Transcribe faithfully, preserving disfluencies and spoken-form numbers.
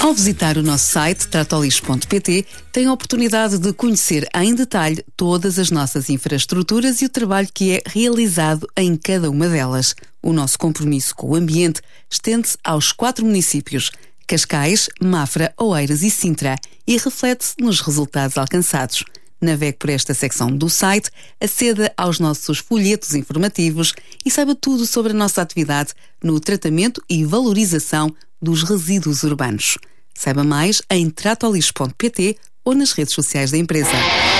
Ao visitar o nosso site tratolis ponto pt, tem a oportunidade de conhecer em detalhe todas as nossas infraestruturas e o trabalho que é realizado em cada uma delas. O nosso compromisso com o ambiente estende-se aos quatro municípios: Cascais, Mafra, Oeiras e Sintra, e reflete-se nos resultados alcançados. Navegue por esta secção do site, aceda aos nossos folhetos informativos e saiba tudo sobre a nossa atividade no tratamento e valorização dos resíduos urbanos. Saiba mais em tratolis ponto pt ou nas redes sociais da empresa.